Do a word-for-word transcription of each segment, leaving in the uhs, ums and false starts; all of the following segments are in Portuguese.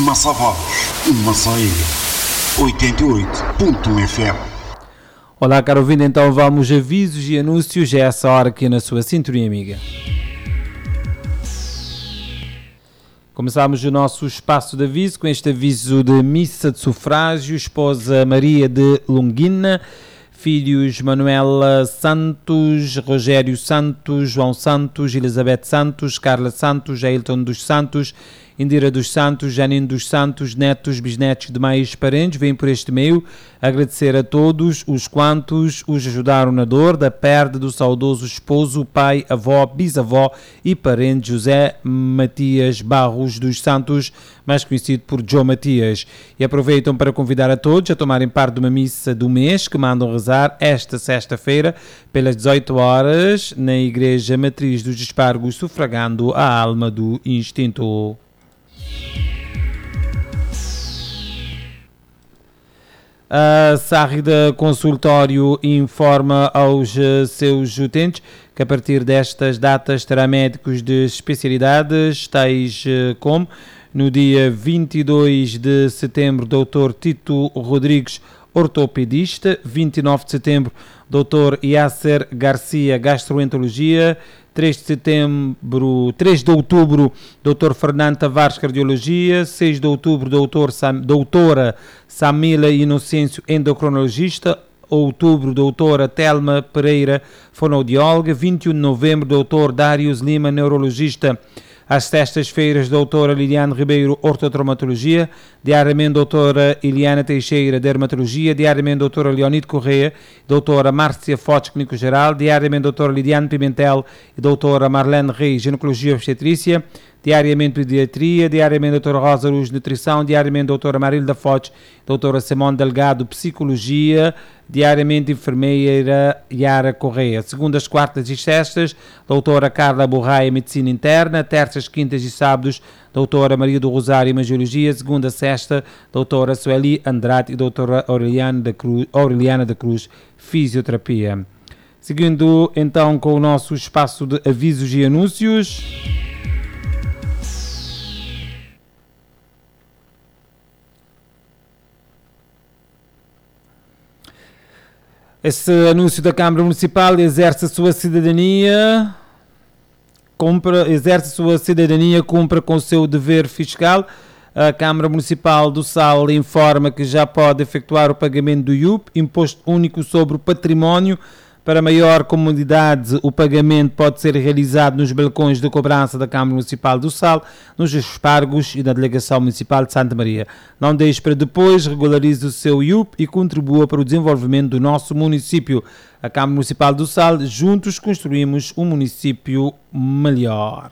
Massavados, uma só ilha, oitenta e oito ponto um F M. Olá, caro ouvinte, então vamos avisos e anúncios, é essa hora aqui na sua sintonia amiga. Começamos o nosso espaço de aviso com este aviso de missa de sufrágio, esposa Maria de Longuina, filhos Manuela Santos, Rogério Santos, João Santos, Elizabeth Santos, Carla Santos, Ailton dos Santos, Indira dos Santos, Janine dos Santos, netos, bisnetos e demais parentes, vêm por este meio agradecer a todos os quantos os ajudaram na dor da perda do saudoso esposo, pai, avó, bisavó e parente José Matias Barros dos Santos, mais conhecido por Joe Matias. E aproveitam para convidar a todos a tomarem parte de uma missa do mês que mandam rezar esta sexta-feira pelas dezoito horas na Igreja Matriz dos Espargos, sufragando a alma do instinto. A Sárrida Consultório informa aos uh, seus utentes que a partir destas datas terá médicos de especialidades, tais uh, como no dia vinte e dois de setembro, doutor Tito Rodrigues, ortopedista, vinte e nove de setembro, doutor Yasser Garcia, gastroenterologia, três de setembro, três de outubro, doutor Fernando Tavares, cardiologia, seis de outubro, doutor Sam, doutora Samila Inocêncio, endocrinologista, outubro, doutora Telma Pereira, fonoaudióloga, vinte e um de novembro, doutor Darius Lima, neurologista. Às sextas-feiras, doutora Liliane Ribeiro, ortotraumatologia, diariamente doutora Eliana Teixeira, dermatologia, diariamente doutora Leonide Correia, doutora Márcia Fotes, clínico-geral, diariamente doutora Lidiane Pimentel e doutora Marlene Reis, ginecologia e obstetrícia, diariamente pediatria, diariamente doutora Rosa Luz, nutrição, diariamente doutora Marilda Fotes, doutora Simone Delgado, psicologia, diariamente enfermeira Yara Correia. Segundas, quartas e sextas, doutora Carla Borraia, medicina interna, terças, quintas e sábados, doutora Maria do Rosário, imagiologia, segunda, sexta, doutora Sueli Andrade e doutora Aureliana da Cruz, Aureliana da Cruz, fisioterapia. Seguindo então com o nosso espaço de avisos e anúncios. Esse anúncio da Câmara Municipal exerce a sua cidadania, compra, exerce a sua cidadania, cumpra com o seu dever fiscal. A Câmara Municipal do Sal informa que já pode efetuar o pagamento do I U P, Imposto Único sobre o Património. Para maior comodidade, o pagamento pode ser realizado nos balcões de cobrança da Câmara Municipal do Sal, nos espargos e na Delegação Municipal de Santa Maria. Não deixe para depois, regularize o seu I U P e contribua para o desenvolvimento do nosso município. A Câmara Municipal do Sal, juntos construímos um município melhor.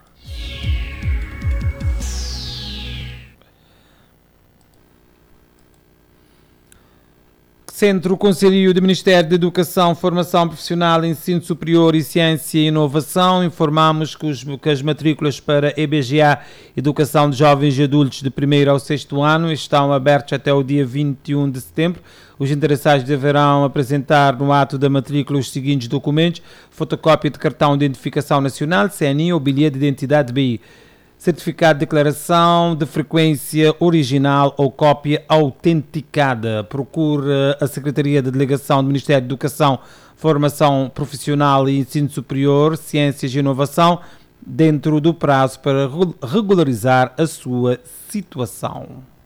Centro Conselhio do Ministério da Educação, Formação Profissional, Ensino Superior e Ciência e Inovação, informamos que, os, que as matrículas para E B G A, Educação de Jovens e Adultos de primeiro ao sexto ano, estão abertas até o dia vinte e um de setembro. Os interessados deverão apresentar no ato da matrícula os seguintes documentos: fotocópia de cartão de identificação nacional, C N I ou bilhete de identidade B I. Certificado de declaração de frequência original ou cópia autenticada. Procure a Secretaria de Delegação do Ministério da Educação, Formação Profissional e Ensino Superior, Ciências e Inovação, dentro do prazo para regularizar a sua situação.